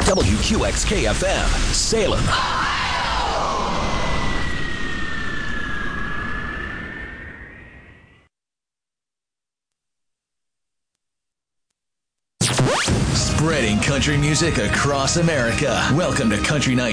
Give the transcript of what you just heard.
WQXK-FM, Salem. Spreading country music across America. Welcome to Country Night